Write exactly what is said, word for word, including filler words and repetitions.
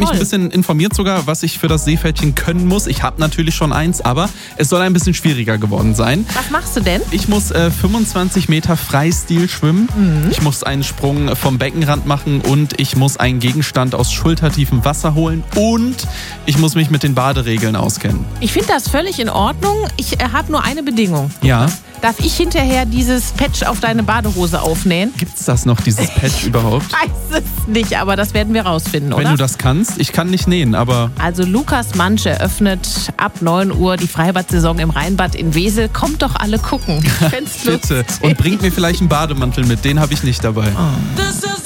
habe mich ein bisschen informiert sogar, was ich für das Seepferdchen können muss. Ich habe natürlich schon eins, aber es soll ein bisschen schwieriger geworden sein. Was machst du denn? Ich muss äh, fünfundzwanzig Meter Freistil schwimmen. Mhm. Ich muss einen Sprung vom Beckenrand machen und ich muss einen Gegenstand aus schultertiefem Wasser holen und ich muss mich mit den Baderegeln auskennen. Ich finde das völlig in Ordnung. Ich äh, habe nur eine Bedingung. Ja. Darf ich hinterher dieses Patch auf deine Badehose aufnähen? Gibt's das noch, dieses Patch überhaupt? Ich weiß es nicht, aber das werden wir rausfinden, oder? Wenn du das kannst. Ich kann nicht nähen, aber... Also Lukas Mansch eröffnet ab neun Uhr die Freibad-Saison im Rheinbad in Wesel. Kommt doch alle gucken. Ich fänd's Bitte. Und bringt mir vielleicht einen Bademantel mit, den habe ich nicht dabei. Oh.